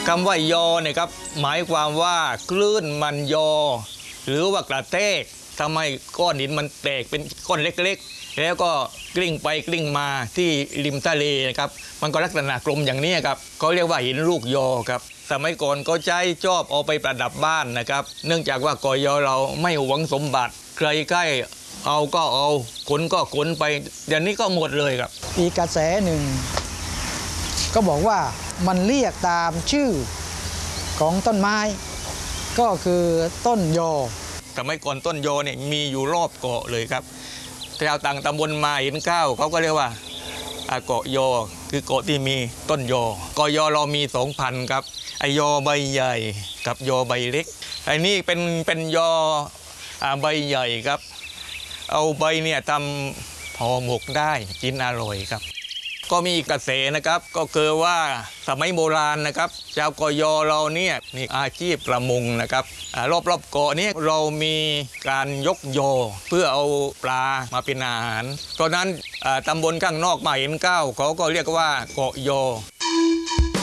คำว่ายอเนี่ยครับหมายความว่าคลื่นมันยอหรือว่ากระแทกทำให้ก้อนหินมันแตกเป็นก้อนเล็กๆแล้วก็กลิ้งไปกลิ้งมาที่ริมทะเลนะครับมันก็ลักษณะกลมอย่างนี้ครับเขาเรียกว่าหินลูกยอครับสมัยก่อนก็ใช้ชอบเอาไปประดับบ้านนะครับเนื่องจากว่ากอยอเราไม่หวงสมบัติใครๆเอาก็เอาขนก็ขนไปเดี๋ยวนี้ก็หมดเลยครับอีกกระแสหนึ่งก็บอกว่ามันเรียกตามชื่อของต้นไม้ก็คือต้นยอสมัยก่อนต้นยอเนี่ยมีอยู่รอบเกาะเลยครับชาวต่างตำบลมาเห็นข้าวเขาก็เรียกว่าเกาะยอคือเกาะที่มีต้นยอกอยอเรามี2,000ครับไอยอใบใหญ่กับยอใบเล็กไอ้นี่เป็นยอใบใหญ่ครับเอาใบเนี่ยทำห่อหมกได้กินอร่อยครับก็มีกระแสนะครับก็คือว่าสมัยโบราณนะครับชาวกอยอเราเนี่ยมีอาชีพประมงนะครับรอบเกาะนี้เรามีการยกยอเพื่อเอาปลามาเป็นอาหารเพราะนั้นตำบลข้างนอกมาเห็นก้าวเขาก็เรียกว่าเกาะยอ